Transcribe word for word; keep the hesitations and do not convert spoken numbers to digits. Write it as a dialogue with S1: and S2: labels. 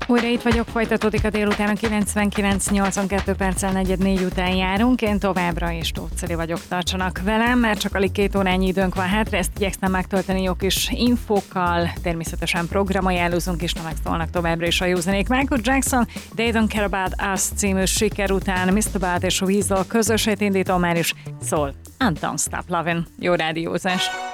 S1: Újra itt vagyok, folytatódik a délután a kilencvenkilenc nyolcvankettő perccel negyed négy után járunk. Én továbbra is Tóth vagyok, tartsanak velem, mert csak alig két órányi időnk van hátra, ezt igyekszem megtölteni jó kis infókkal, természetesen programajánlózunk is, na megszólnak továbbra is a jó zenék. Michael Jackson, They Don't Care About Us című siker után miszter Bad és Weasel közösét indító már is szól And Don't Stop Lovin'. Jó rádiózást!